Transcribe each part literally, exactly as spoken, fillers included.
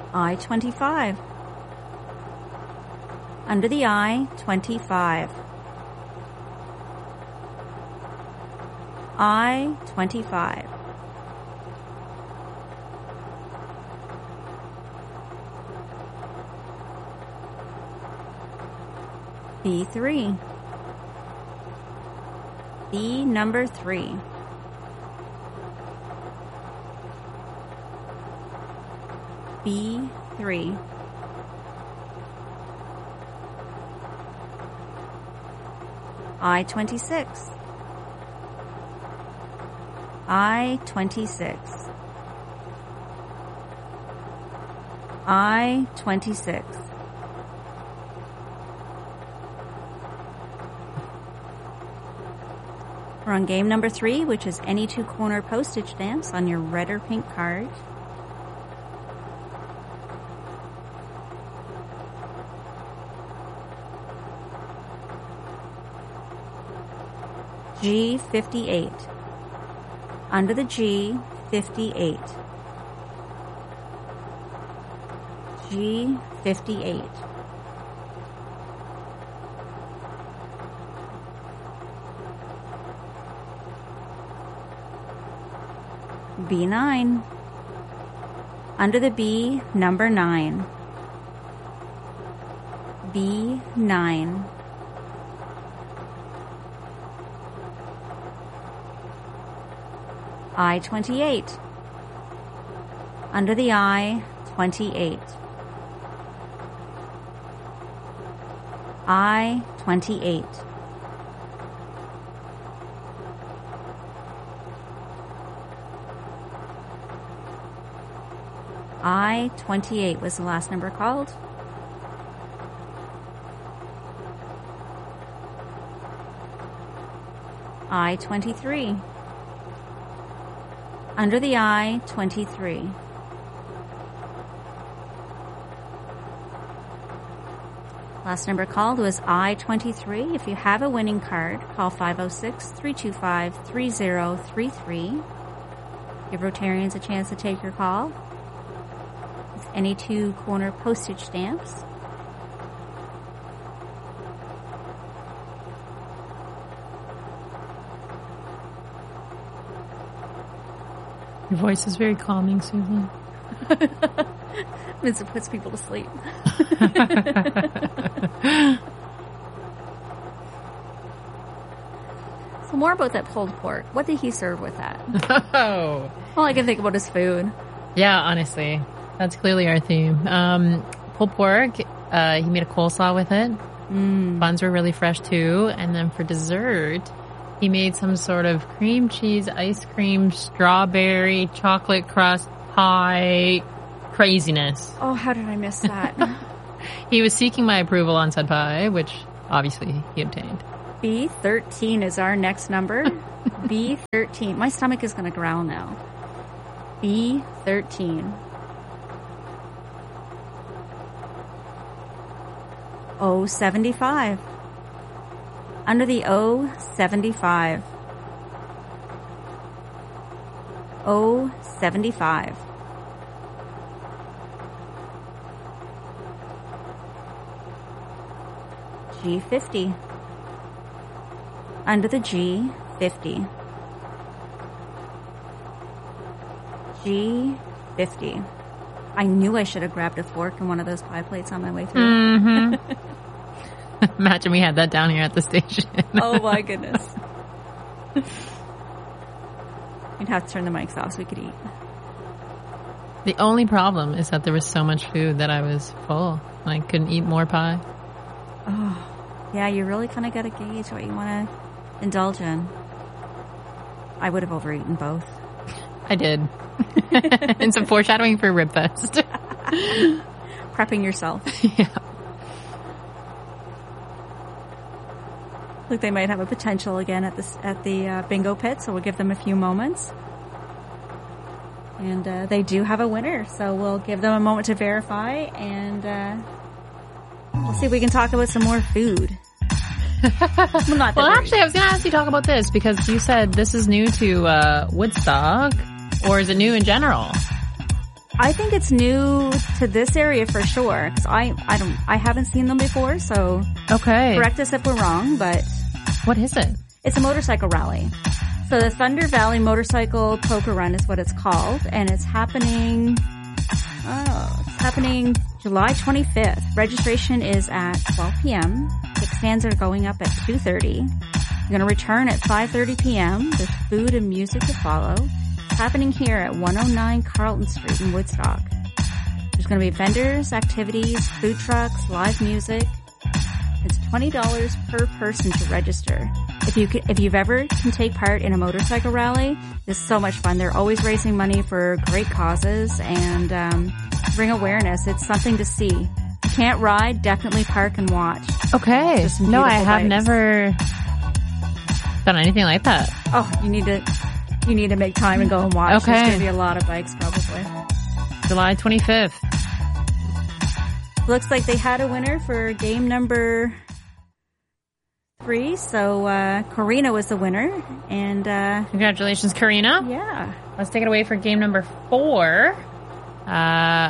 I twenty-five. Under the I, twenty-five. I twenty-five. B three. B number three. B three. I twenty-six. I twenty-six. I twenty-six. We're on game number three, which is any two corner postage stamps on your red or pink card. G fifty-eight. Under the G, fifty-eight. G fifty-eight. B nine. Under the B, number nine. B nine. I twenty-eight. Under the I, twenty-eight. I twenty-eight. I twenty-eight was the last number called. I twenty-three. Under the I, twenty-three. Last number called was I twenty-three. If you have a winning card, call five oh six, three two five, three oh three three. Give Rotarians a chance to take your call. It's any two corner postage stamps. Your voice is very calming, Susan. It puts people to sleep. So more about that pulled pork. What did he serve with that? Oh. All I can think about is food. Yeah, honestly. That's clearly our theme. Um, pulled pork, uh, he made a coleslaw with it. Mm. Buns were really fresh, too. And then for dessert, he made some sort of cream cheese, ice cream, strawberry, chocolate crust, pie, craziness. Oh, how did I miss that? He was seeking my approval on said pie, which obviously he obtained. B thirteen is our next number. B thirteen. My stomach is going to growl now. B thirteen. O seventy-five. Under the O, seventy-five. O seventy-five. G fifty. Under the G, fifty. G fifty. I knew I should have grabbed a fork and one of those pie plates on my way through. Mm-hmm. Imagine we had that down here at the station. Oh my goodness. You'd have to turn the mics off so we could eat. The only problem is that there was so much food that I was full. I couldn't eat more pie. Oh, yeah, you really kind of got to gauge what you want to indulge in. I would have overeaten both. I did. And some foreshadowing for Rib Fest. Prepping yourself. Yeah. Look, they might have a potential again at the, at the uh, bingo pit, so we'll give them a few moments. And uh, they do have a winner, so we'll give them a moment to verify, and uh, we'll see if we can talk about some more food. Well, not well actually, I was going to ask you to talk about this, because you said this is new to uh, Woodstock, or is it new in general? I think it's new to this area for sure. Cause I, I don't, I haven't seen them before. So Okay. correct us if we're wrong, but What is it? it's a motorcycle rally. So the Thunder Valley Motorcycle Poker Run is what it's called, and it's happening, oh, it's happening July twenty-fifth. Registration is at twelve p.m. Kickstands are going up at two thirty. You're going to return at five thirty p.m. with food and music to follow. It's happening here at one oh nine Carlton Street in Woodstock. There's going to be vendors, activities, food trucks, live music. It's twenty dollars per person to register. If you can, if you've ever can take part in a motorcycle rally, it's so much fun. They're always raising money for great causes and um, bring awareness. It's something to see. If you can't ride, definitely park and watch. Okay. Just some No, I beautiful have bikes. never done anything like that. Oh, you need to you need to make time and go and watch. Okay. There's going to be a lot of bikes probably. July twenty-fifth. Looks like they had a winner for game number three. So uh, Karina was the winner, and uh, Congratulations, Karina. yeah. Let's take it away for game number four. Uh,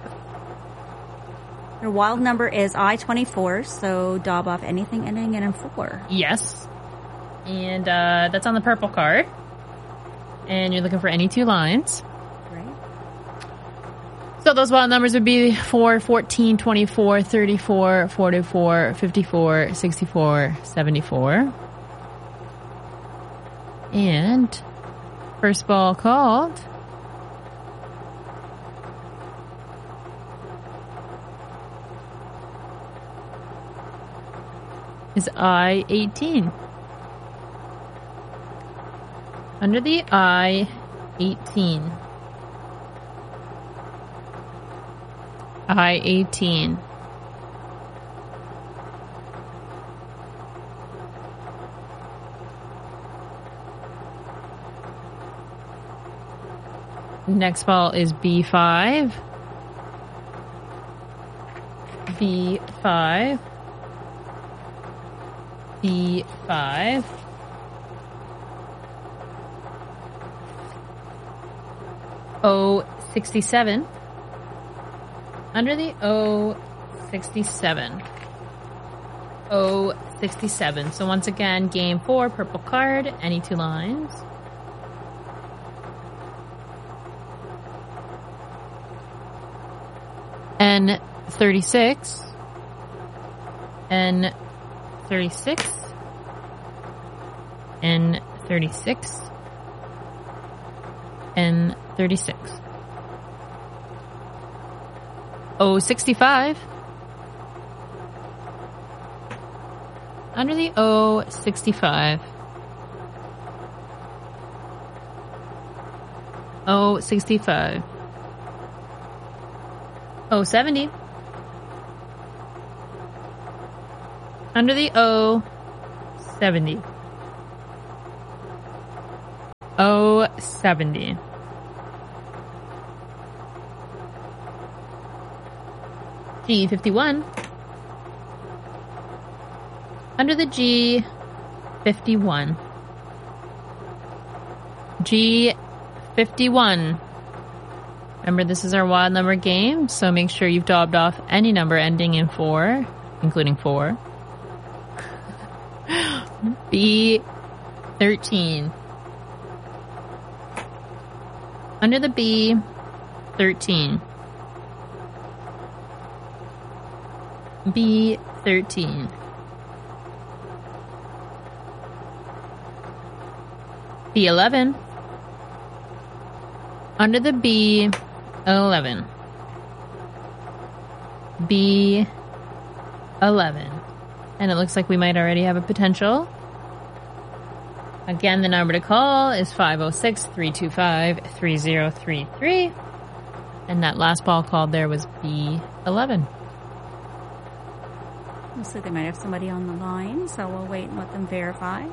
Her wild number is I twenty-four, so dob off anything ending in a four. yes. And uh, that's on the purple card. And you're looking for any two lines. Right. So those wild numbers would be four, fourteen, twenty-four, thirty-four, forty-four, fifty-four, sixty-four, seventy-four. And first ball called is I eighteen. Under the I eighteen. I eighteen. Next ball is B five. B five. B five. O sixty-seven. Under the O sixty-seven. O sixty-seven. So once again, game four, purple card, any two lines. N thirty-six. N thirty-six. N thirty-six. N thirty-six. O sixty-five. Under the O sixty-five. O sixty-five. O seventy. Under the O seventy. O seventy. G fifty-one. Under the G fifty-one. G fifty-one. Remember, this is our wild number game, so make sure you've daubed off any number ending in four, including four. B thirteen. Under the B, thirteen. B thirteen. B eleven. Under the B, eleven. B eleven. And it looks like we might already have a potential. Again, the number to call is five oh six, three two five, three oh three three. And that last ball called there was B eleven. Looks like they might have somebody on the line, so we'll wait and let them verify.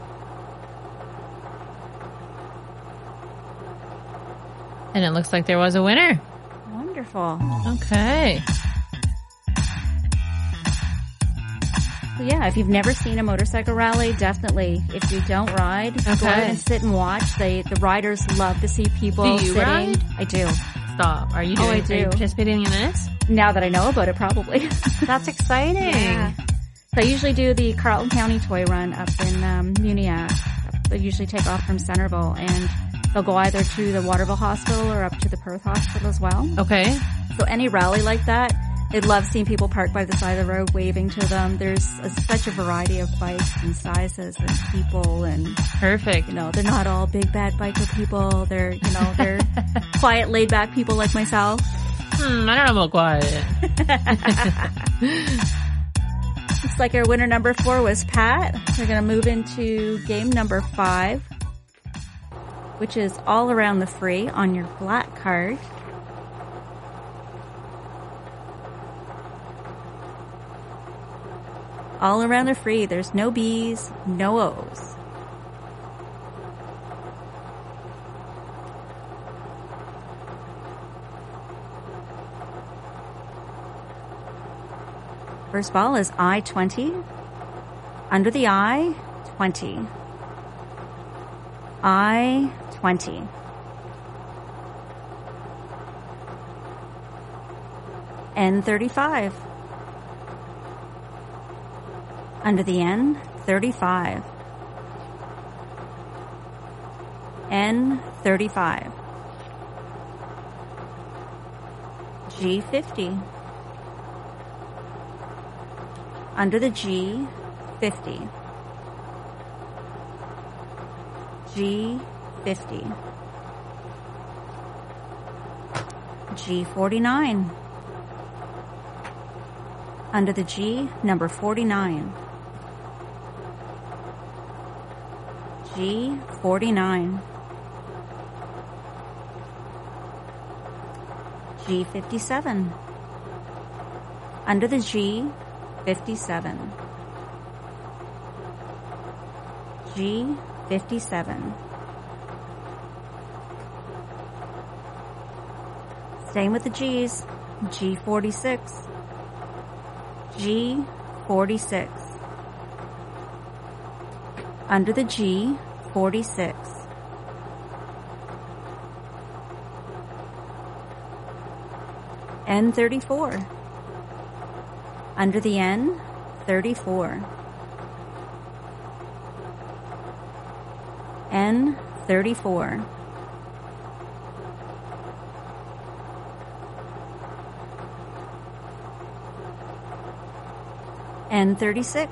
And it looks like there was a winner. Wonderful. Okay. So yeah, if you've never seen a motorcycle rally, definitely. If you don't ride, go Okay. out and sit and watch. They, the riders love to see people Do you sitting. ride? I do. Stop. Are you doing? Oh, I Are you do. participating in this? Now that I know about it, probably. That's exciting. Yeah. So I usually do the Carleton County Toy Run up in um, Muniac. They usually take off from Centerville, and they'll go either to the Waterville Hospital or up to the Perth Hospital as well. Okay. So any rally like that, they love seeing people parked by the side of the road waving to them. There's a, such a variety of bikes and sizes and people, and Perfect. you know, they're not all big bad biker people. They're, you know, they're quiet, laid back people like myself. Hmm, I don't know about quiet. Looks like our winner number four was Pat. We're going to move into game number five, which is all around the free on your black card. All around the free. There's no B's, no O's. First ball is I twenty. Under the I, twenty. I twenty. N thirty-five. Under the N, thirty-five. N thirty-five. G fifty. Under the G, fifty. G fifty. G forty-nine. Under the G, number forty-nine. G forty-nine. G fifty-seven. Under the G, fifty-seven. G fifty-seven. Staying with the G's, G forty-six. G forty-six. Under the G, forty-six. N thirty-four. Under the N, thirty-four. N thirty-four. N thirty-six.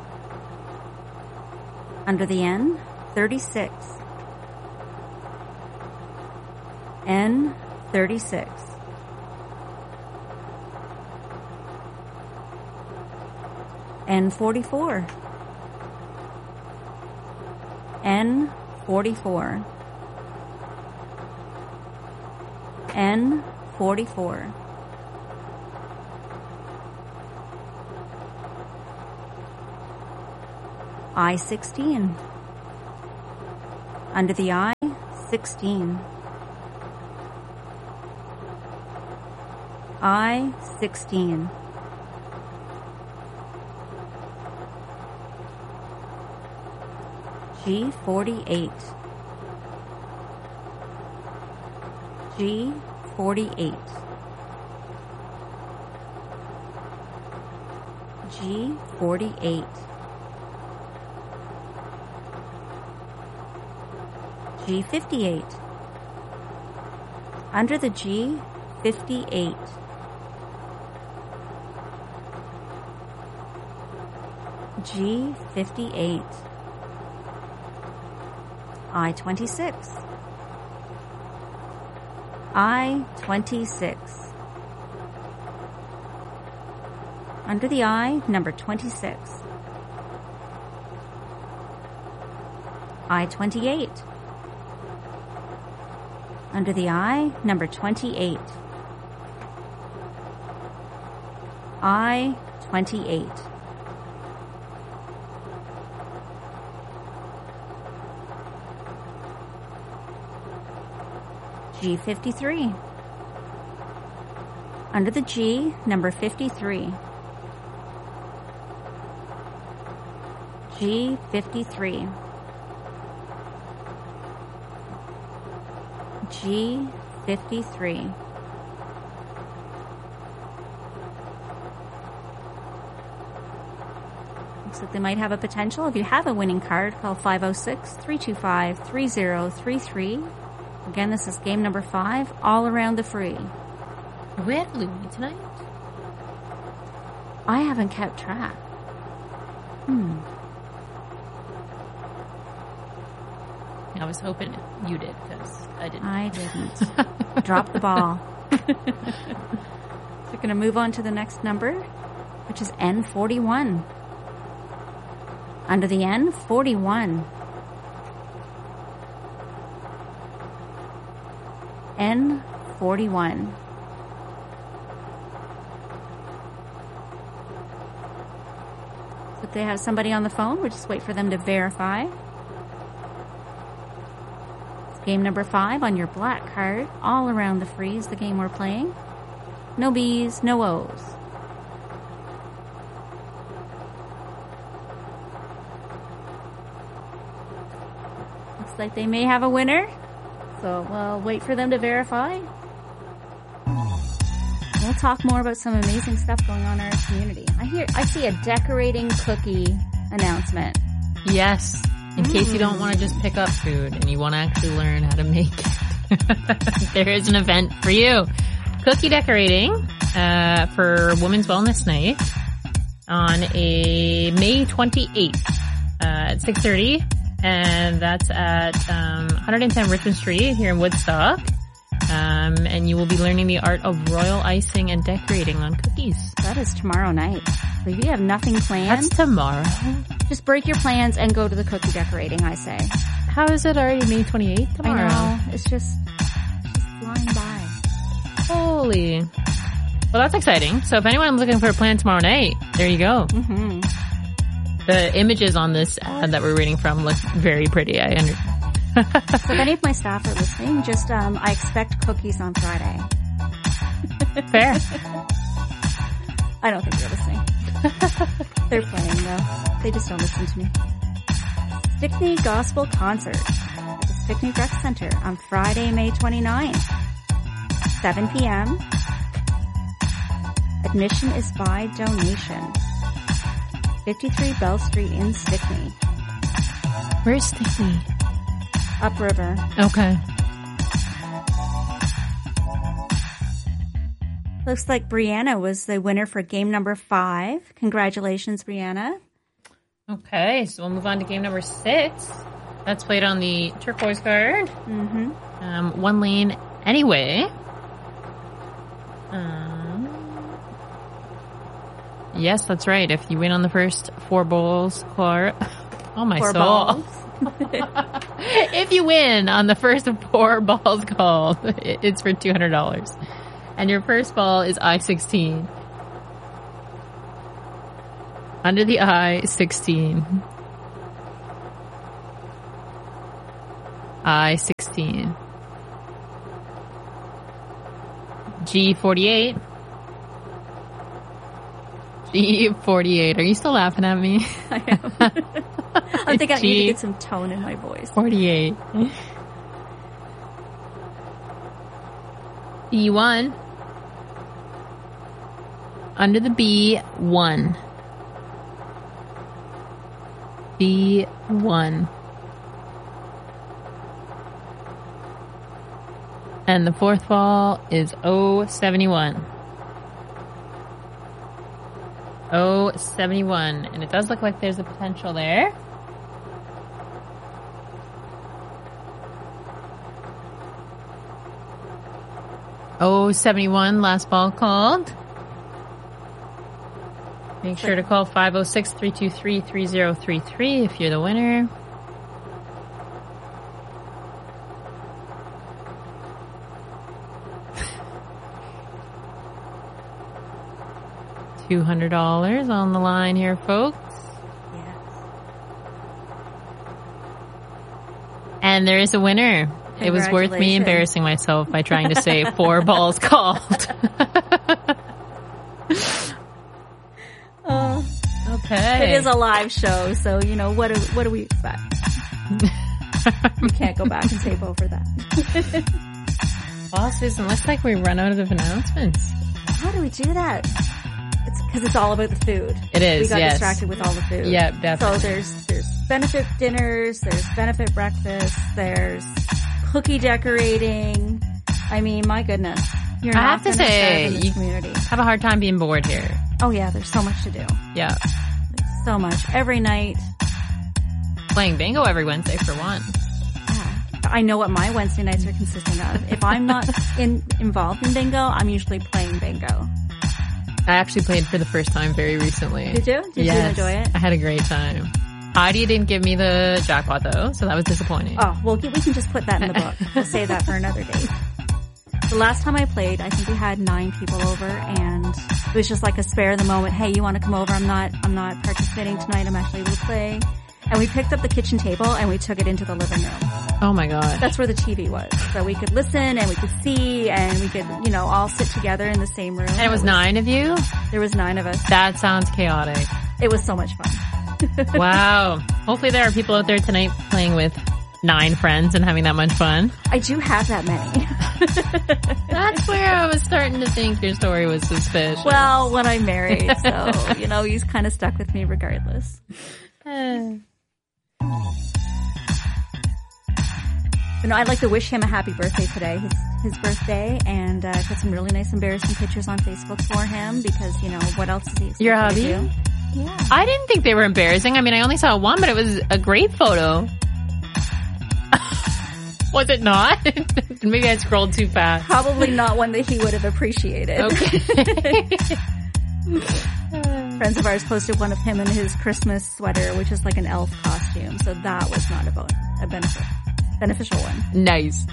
Under the N, thirty-six. N thirty-six. N forty-four. N forty-four. N forty-four. I sixteen. Under the I, sixteen. I sixteen. G forty-eight. G forty-eight. G forty-eight. G fifty-eight. Under the G, fifty-eight. G fifty-eight. I twenty-six. I twenty-six. Under the I, number twenty-six. I twenty-eight. Under the I, number twenty-eight. I twenty-eight. G fifty-three. Under the G, number fifty-three. G fifty-three. G fifty-three. Looks like they might have a potential. If you have a winning card, call five oh six, three two five, three oh three three. Again, this is game number five, all around the free. Are we at Louis tonight? I haven't kept track. Hmm. I was hoping you did, because I didn't. I didn't. Drop the ball. So we're going to move on to the next number, which is N forty-one. Under the N, forty-one. N forty-one. So if they have somebody on the phone, we'll just wait for them to verify. Game number five on your black card. All around the free is the game we're playing. No B's, no O's. Looks like they may have a winner. So we'll wait for them to verify. We'll talk more about some amazing stuff going on in our community. I hear, I see a decorating cookie announcement. Yes. In mm. case you don't want to just pick up food and you want to actually learn how to make it. There is an event for you. Cookie decorating uh, for Women's Wellness Night on a May twenty-eighth uh, at six thirty. And that's at um, one ten Richmond Street here in Woodstock. Um, and you will be learning the art of royal icing and decorating on cookies. That is tomorrow night. So if you have nothing planned, that's tomorrow. Just break your plans and go to the cookie decorating, I say. How is it already May twenty-eighth tomorrow? I know. It's just, it's just flying by. Holy. Well, that's exciting. So if anyone's looking for a plan tomorrow night, there you go. Mm-hmm. The images on this ad that we're reading from look very pretty. I understand. So if any of my staff are listening, just, um, I expect cookies on Friday. Fair. I don't think they're listening. They're playing though. They just don't listen to me. Stickney Gospel Concert at the Stickney Rec Center on Friday, May twenty-ninth, seven p.m. Admission is by donation. fifty-three Bell Street in Stickney. Where's Stickney? Upriver. Okay. Looks like Brianna was the winner for game number five. Congratulations, Brianna. Okay, so we'll move on to game number six. That's played on the turquoise card. Mm-hmm. Um, one lane anyway. Um, yes, that's right. If you win on the first four balls, Clara. Oh, my four soul. Balls. If you win on the first of four balls called, it's for two hundred dollars. And your first ball is I sixteen. Under the I sixteen. I sixteen. G forty-eight. G forty-eight. Are you still laughing at me? I am. I think I need to get some tone in my voice. forty-eight. B one. Under the B, one. B one. And the fourth ball is O seventy-one. O seventy-one. And it does look like there's a potential there. O seventy-one, last ball called. Make sure to call five oh six, three two three, three oh three three if you're the winner. two hundred dollars on the line here, folks. Yes. And there is a winner. It was worth me embarrassing myself by trying to say four balls called. Oh, okay. It is a live show, so, you know, what do, what do we expect? We can't go back and tape over that. Well, Susan, looks like we run out of announcements. How do we do that? It's because it's all about the food. It is, We got yes. distracted with all the food. Yeah, definitely. So there's there's benefit dinners, there's benefit breakfasts, there's cookie decorating. I mean, my goodness. You're I not have to gonna starve say, in this you community. have a hard time being bored here. Oh yeah, there's so much to do. Yeah. So much. Every night. Playing bingo every Wednesday for one. Yeah. I know what my Wednesday nights are consisting of. If I'm not in, involved in bingo, I'm usually playing bingo. I actually played for the first time very recently. Did you? Did Yes. you enjoy it? I had a great time. Heidi didn't give me the jackpot though, so that was disappointing. Oh, well, we can just put that in the book. We'll save that for another date. The last time I played, I think we had nine people over, and it was just like a spare of the moment. Hey, you want to come over? I'm not, I'm not participating tonight. I'm actually able to play. And we picked up the kitchen table and we took it into the living room. Oh my god. That's where the T V was. So we could listen and we could see and we could, you know, all sit together in the same room. And it was nine of you? There was nine of us. That sounds chaotic. It was so much fun. Wow. Hopefully there are people out there tonight playing with nine friends and having that much fun. I do have that many. That's where I was starting to think your story was suspicious. Well, when I'm married, so, you know, he's kind of stuck with me regardless. Uh, You know, I'd like to wish him a happy birthday today, his, his birthday, and uh, put some really nice embarrassing pictures on Facebook for him because, you know, what else is he expected Your to hubby? do? Yeah. I didn't think they were embarrassing. I mean, I only saw one, but it was a great photo. Was it not? Maybe I scrolled too fast. Probably not one that he would have appreciated. Okay. Friends of ours posted one of him in his Christmas sweater, which is like an elf costume. So that was not a, a benefit, beneficial one. Nice.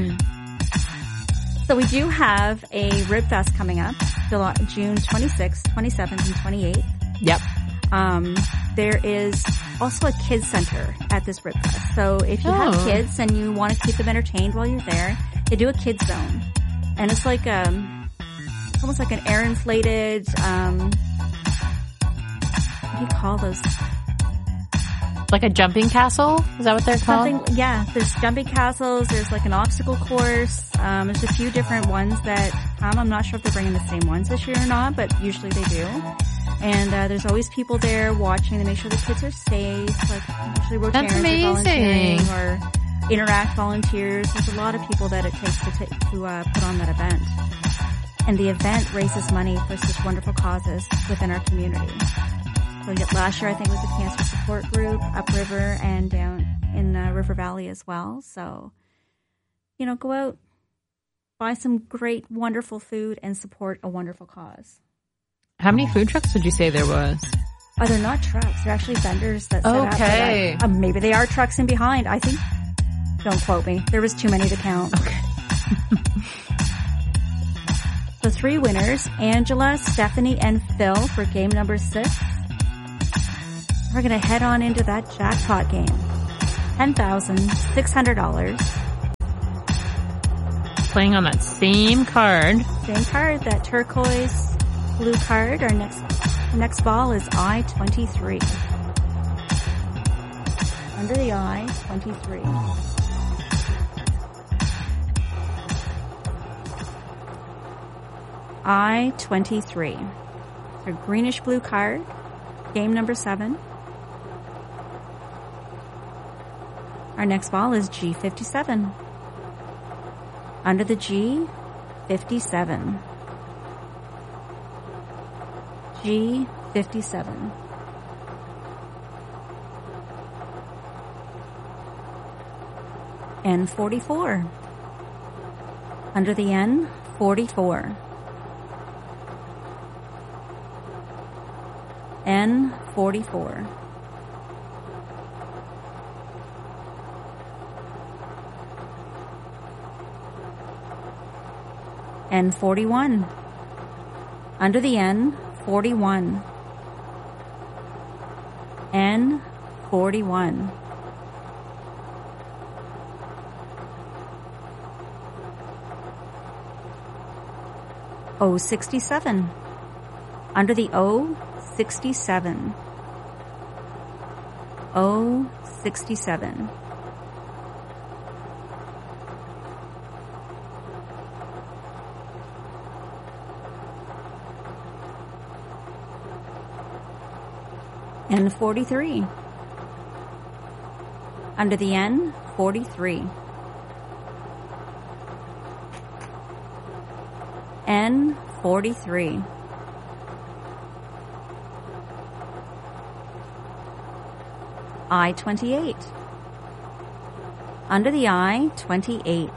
So we do have a Rib Fest coming up, July, June twenty-sixth, twenty-seventh, and twenty-eighth. Yep. Um, there is also a kids center at this Rib Fest. So if you Oh. have kids and you want to keep them entertained while you're there, they do a kids zone. And it's like, um, it's almost like an air inflated, um, what do you call those? Like a jumping castle? Is that what they're called? Something, yeah, there's jumping castles, there's like an obstacle course, um, there's a few different ones that come. I'm not sure if they're bringing the same ones this year or not, but usually they do. And, uh, there's always people there watching to make sure the kids are safe, like usually Rotarians That's are volunteering amazing. or Interact volunteers. There's a lot of people that it takes to, t- to, uh, put on that event. And the event raises money for such wonderful causes within our community. So yeah, last year I think it was a cancer support group upriver and down in uh, River Valley as well. So, you know, go out, buy some great, wonderful food and support a wonderful cause. How many food trucks would you say there was? Oh, they're not trucks. They're actually vendors that set up. Okay. That, um, maybe they are trucks in behind. I think, don't quote me. There was too many to count. Okay. So three winners, Angela, Stephanie, and Phil for game number six. We're going to head on into that jackpot game. ten thousand six hundred dollars. Playing on that same card. Same card, that turquoise blue card. Our next next ball is I twenty-three. Under the I twenty-three. I twenty-three. It's a greenish blue card. Game number seven. Our next ball is G fifty-seven. Under the G, fifty-seven. G fifty-seven. N forty-four. Under the N, forty-four. N forty-four. N forty-one. Under the N, forty-one. N forty-one. O sixty-seven. Under the O, sixty-seven. O sixty-seven. N forty-three. Under the N, forty-three. N forty-three. I twenty-eight. Under the I, twenty-eight.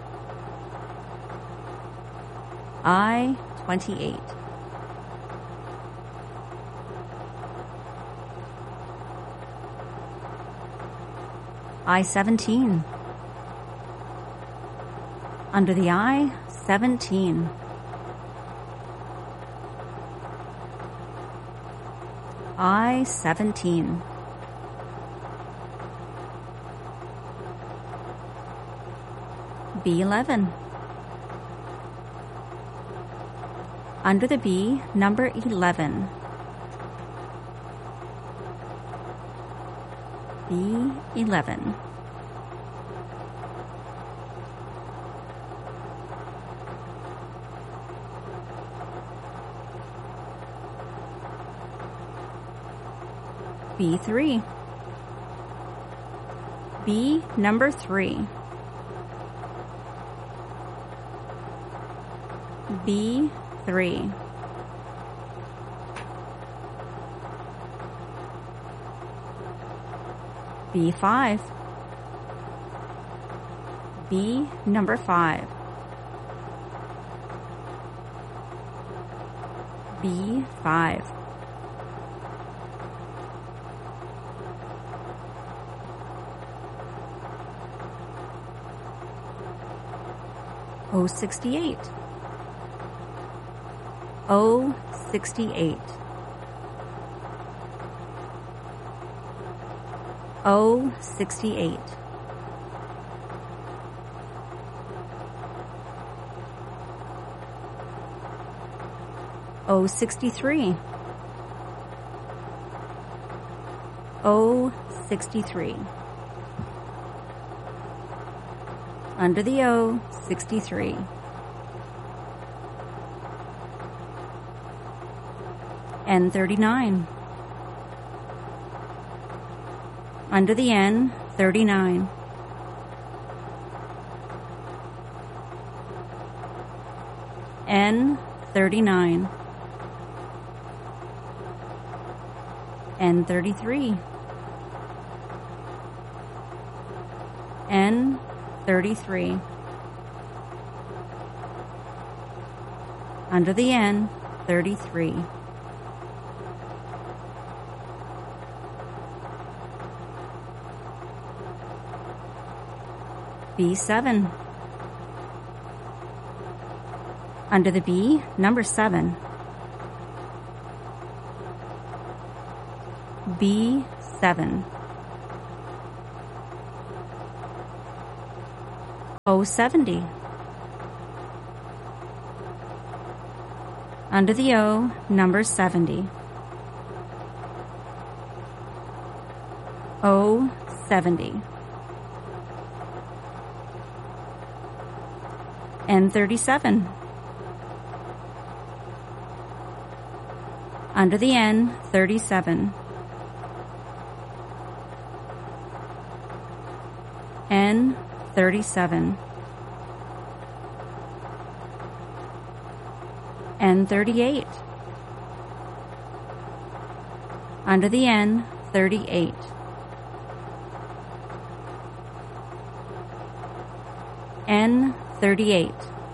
I twenty-eight. I seventeen. Under the I, seventeen. I seventeen. B eleven. Under the B, number eleven. B eleven. B three. B number three. B three. B five. B number five. B five. O sixty-eight. O sixty-eight. O sixty-eight. O sixty-three. O sixty-three. Under the O, sixty-three. N thirty-nine. Under the N, thirty-nine. N thirty-nine. N thirty-three. N thirty-three. Under the N, thirty-three. B seven. Under the B, number seven. B seven. O seventy. Under the O, number seventy. O seventy. N thirty-seven. Under the N, thirty-seven. N thirty-seven. N thirty-eight. Under the N, thirty-eight. N thirty-eight.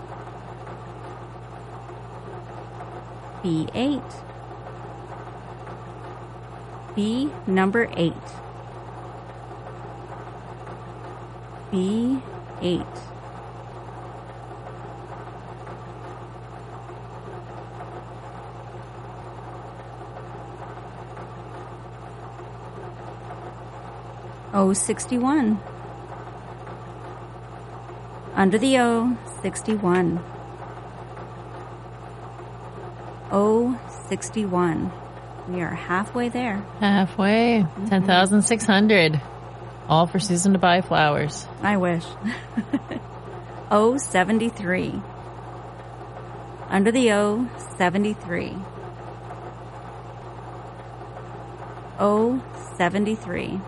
B eight. B number eight. B eight. O sixty-one. Under the O, sixty-one. O sixty-one. We are halfway there. Halfway. Mm-hmm. ten thousand six hundred. All for Susan to buy flowers. I wish. O seventy-three. Under the O, seventy-three. O seventy-three.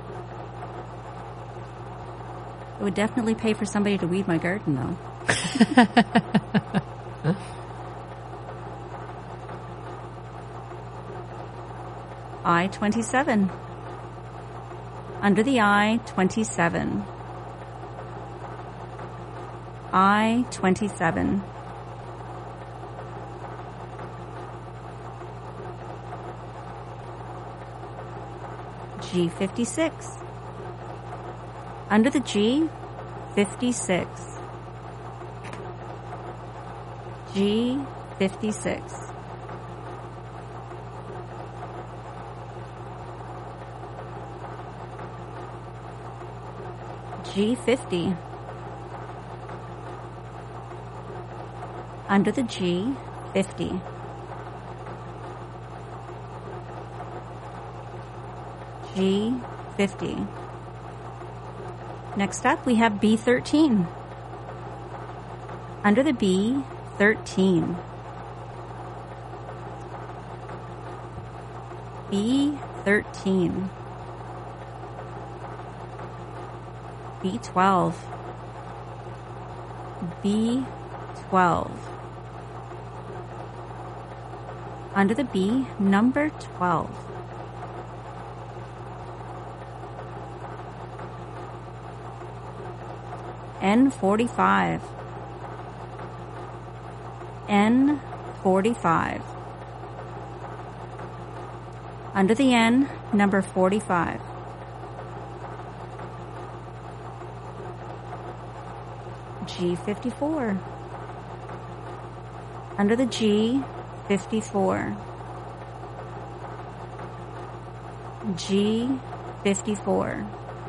It would definitely pay for somebody to weed my garden, though. I twenty-seven. Under the I twenty-seven. I twenty-seven. G fifty-six. Under the G, fifty-six. G fifty-six. G fifty. Under the G, fifty. G fifty. Next up, we have B thirteen. Under the B, thirteen. B thirteen. B twelve. B twelve. Under the B, number twelve. N forty-five. N forty-five. Under the N, number forty-five. G fifty-four. Under the G, fifty-four. G fifty-four.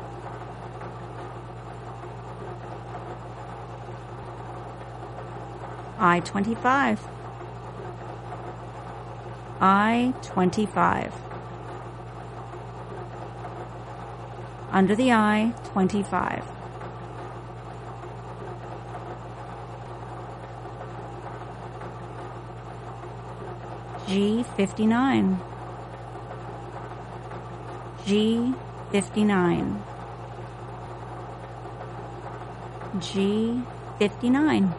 I twenty-five. I twenty-five. Under the I, twenty-five. G fifty-nine. G fifty-nine. G fifty-nine.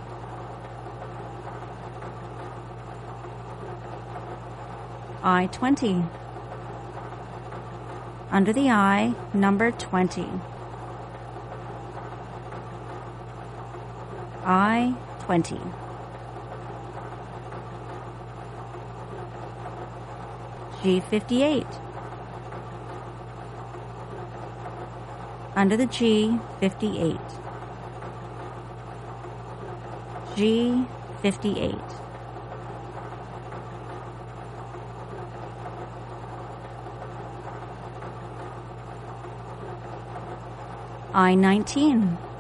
I twenty. Under the I, number twenty. I twenty. G fifty-eight. Under the G, fifty-eight. G fifty-eight. I nineteen.